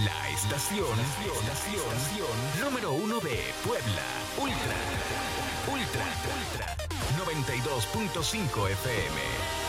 La estación número 1 de Puebla. Ultra 92.5 FM.